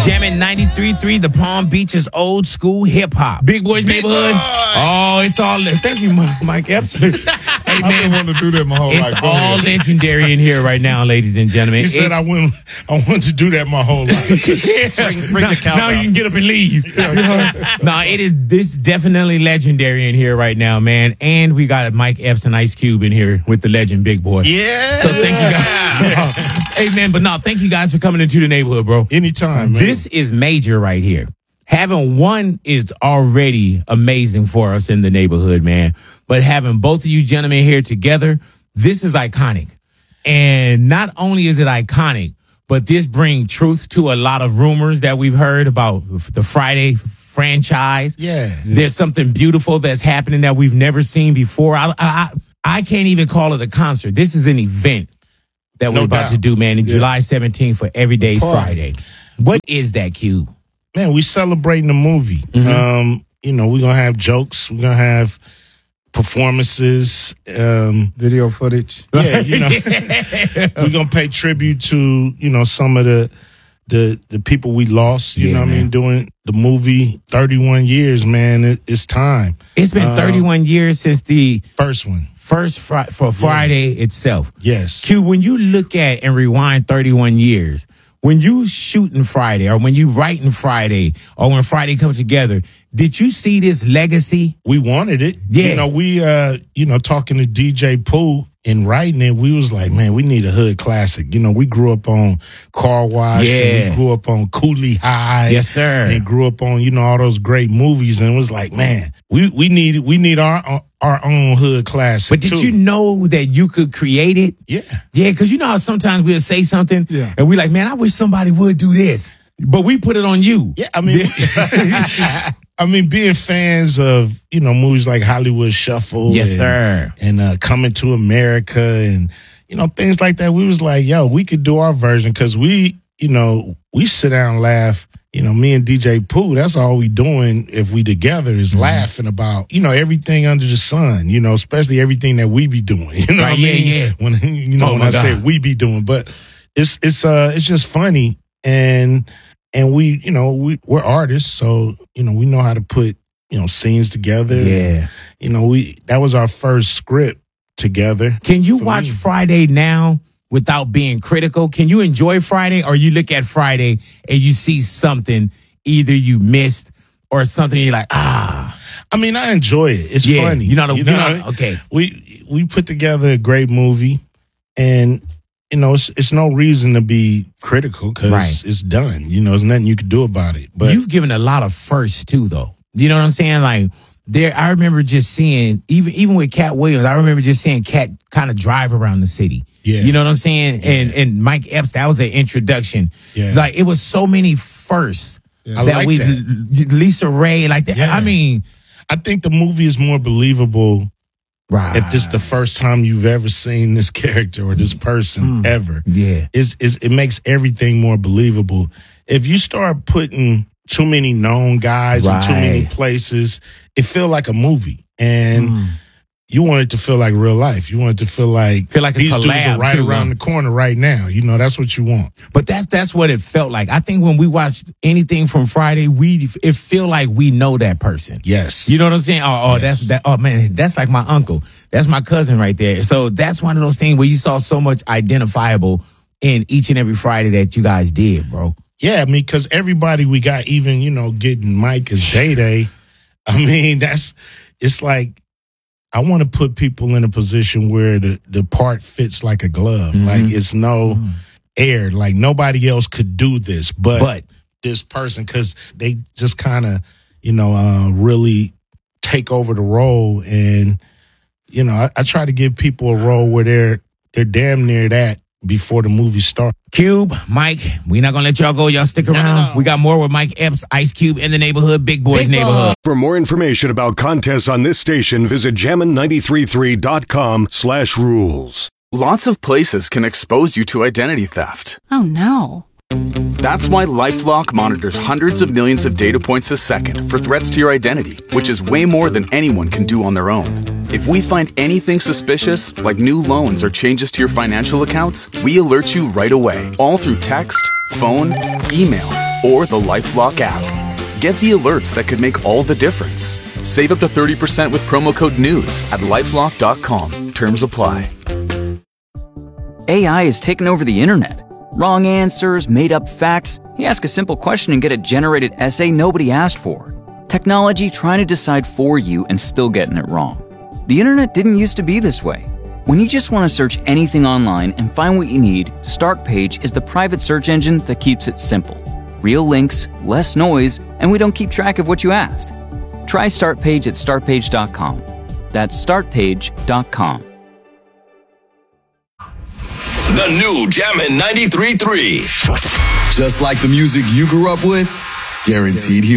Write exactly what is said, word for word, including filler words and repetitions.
Jamming ninety-three point three, the Palm Beaches old school hip hop. Big Boys Big Neighborhood. Boy. Oh, it's all. Thank you, Mike Epps. Hey, I've man. been wanting to do that my whole It's life. Go all ahead. legendary in here right now, ladies and gentlemen. He said It- I went, I wanted to do that my whole life. Bring, bring now, the count now up. you can get up and leave. No, it is this definitely legendary in here right now, man. And we got Mike Epps and Ice Cube in here with the legend Big Boy. Yeah. So thank you guys. Hey, man, but no, thank you guys for coming into the neighborhood, bro. Anytime, man. This is major right here. Having one is already amazing for us in the neighborhood, man. But having both of you gentlemen here together, this is iconic. And not only is it iconic, but this brings truth to a lot of rumors that we've heard about the Friday franchise. Yeah. There's something beautiful that's happening that we've never seen before. I I, I can't even call it a concert. This is an event that No we're about doubt. to do, man, in Yeah. July seventeenth for Everyday's Party. Friday. What is that, Cube? Man, we celebrating the movie. Mm-hmm. Um, you know, we're gonna have jokes. We're gonna have performances. Um, Video footage. yeah, you know, we're gonna pay tribute to you know some of the the the people we lost. You Yeah, know, what I man. mean, doing the movie thirty-one years, man. It, it's time. It's been Um, thirty-one years since the First one, first fri- for Friday itself. yes. Q, when you look at and rewind thirty-one years, when you shooting Friday or when you writing Friday or when Friday comes together, did you see this legacy? We wanted it. Yeah. You know, we uh, you know, talking to D J Pooh and writing it, we was like, man, we need a hood classic. You know, we grew up on Car Wash, Yeah. and we grew up on Cooley High. Yes, sir. And grew up on, you know, all those great movies, and it was like, man, we we need we need our our own hood classic. But did too. you know that you could create it? Yeah. Yeah, because you know how sometimes we'll say something Yeah. and we like, man, I wish somebody would do this. But we put it on you. Yeah, I mean, I mean, being fans of you know movies like Hollywood Shuffle, Yes, and, sir. and uh, Coming to America, and you know things like that. We was like, yo, we could do our version because we, you know, we sit down and laugh. You know, me and D J Pooh, that's all we doing if we together is Mm-hmm. laughing about, you know, everything under the sun, you know, especially everything that we be doing. You know Right, what I yeah, mean? yeah. When, you know, Oh, when my I say God. we be doing, but it's, it's, uh, it's just funny. And, and we, you know, we, we're artists. So, you know, we know how to put, you know, scenes together. Yeah. You know, we, that was our first script together. Can you For watch me. Friday now without being critical? Can you enjoy Friday or you look at Friday and you see something either you missed or something you're like, ah, I mean, I enjoy it. It's Yeah, funny. you know the- you know- okay. We we put together a great movie, and you know, it's it's no reason to be critical because Right. it's done. You know, there's nothing you can do about it. But you've given a lot of firsts too, though. You know what I'm saying? Like there, I remember just seeing even even with Cat Williams. I remember just seeing Cat kind of drive around the city. Yeah. You know what I'm saying? And and Mike Epps, that was an introduction. Yeah. Like it was so many firsts I that like we that. Lisa Ray, like that. Yeah. I mean, I think the movie is more believable right. if this is the first time you've ever seen this character or this person ever. Yeah. It's, it's, it makes everything more believable. If you start putting too many known guys in too many Right. places, it feel like a movie. And you want it to feel like real life. You want it to feel like, Feel like a these dudes collab, are right too, around huh? the corner right now. You know, that's what you want. But that's that's what it felt like. I think when we watched anything from Friday, we it feel like we know that person. Yes. You know what I'm saying? Oh, oh, that's Yes. that. Oh man, that's like my uncle. That's my cousin right there. So that's one of those things where you saw so much identifiable in each and every Friday that you guys did, bro. Yeah, I mean, because everybody we got, even, you know, getting Mike as Day Day, I mean, that's, it's like, I want to put people in a position where the, the part fits like a glove. Mhm. Like, it's no air. Like, nobody else could do this but, But this person, because they just kind of, you know, uh, really take over the role. And, you know, I, I try to give people a role where they're, they're damn near that before the movie starts. Cube, Mike, we not gonna let y'all go. Y'all stick around. No. We got more with Mike Epps, Ice Cube in the neighborhood, Big Boys Big neighborhood. For more information about contests on this station, visit jammin nine three three dot com slash rules. Lots of places can expose you to identity theft. Oh no. That's why LifeLock monitors hundreds of millions of data points a second for threats to your identity, which is way more than anyone can do on their own. If we find anything suspicious, like new loans or changes to your financial accounts, we alert you right away, all through text, phone, email, or the LifeLock app. Get the alerts that could make all the difference. Save up to thirty percent with promo code NEWS at lifelock dot com. Terms apply. A I has taken over the internet. Wrong answers, made-up facts. You ask a simple question and get a generated essay nobody asked for. Technology trying to decide for you and still getting it wrong. The internet didn't used to be this way. When you just want to search anything online and find what you need, Startpage is the private search engine that keeps it simple. Real links, less noise, and we don't keep track of what you asked. Try Startpage at start page dot com. That's start page dot com. The new Jammin' ninety-three point three. Just like the music you grew up with, guaranteed